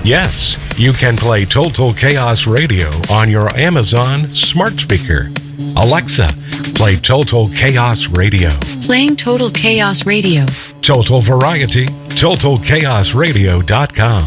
Yes, you can play Total Chaos Radio on your Amazon smart speaker. Alexa, play Total Chaos Radio. Playing Total Chaos Radio. Total Variety, TotalChaosRadio.com.